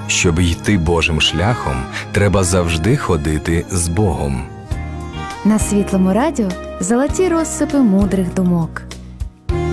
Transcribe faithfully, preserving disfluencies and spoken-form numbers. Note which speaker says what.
Speaker 1: Щоб йти Божим шляхом, треба завжди ходити з Богом.
Speaker 2: На Світлому радіо золоті розсипи мудрих думок.